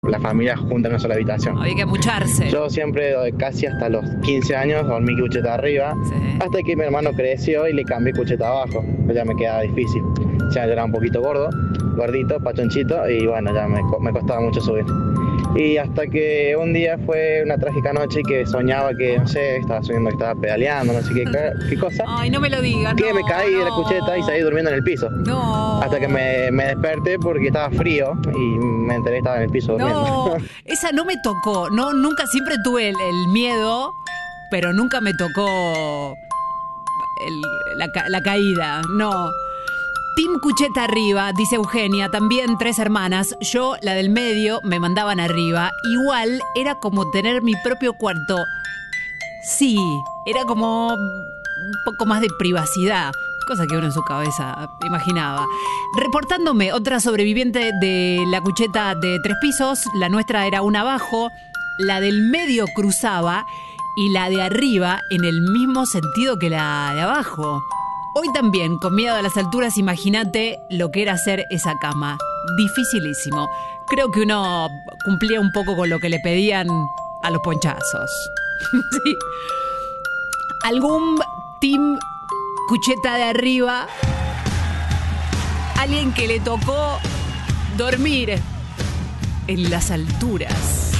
la familia junta en una sola habitación. Había que amucharse. Yo siempre, casi hasta los 15 años, dormí cucheta arriba, Sí. hasta que mi hermano creció y le cambié cucheta abajo. Ya me quedaba difícil. Ya yo era un poquito gordito, pachonchito, y bueno, ya me costaba mucho subir. Y hasta que un día fue una trágica noche que soñaba que, no sé, estaba soñando que estaba pedaleando, no sé qué cosa. Ay, no me lo digas. Que no, me caí de la no. cucheta y seguí durmiendo en el piso. No. Hasta que me desperté porque estaba frío y me enteré que estaba en el piso durmiendo. No, esa no me tocó. No, nunca, siempre tuve el miedo, pero nunca me tocó la caída. No. Team Cucheta arriba, dice Eugenia, también 3 hermanas. Yo, la del medio, me mandaban arriba. Igual era como tener mi propio cuarto. Sí, era como un poco más de privacidad, cosa que uno en su cabeza imaginaba. Reportándome, otra sobreviviente de la cucheta de 3 pisos, la nuestra era una abajo, la del medio cruzaba y la de arriba en el mismo sentido que la de abajo. Hoy también, con miedo a las alturas, imagínate lo que era hacer esa cama. Dificilísimo. Creo que uno cumplía un poco con lo que le pedían a los ponchazos. Sí. ¿Algún team cucheta de arriba? Alguien que le tocó dormir en las alturas.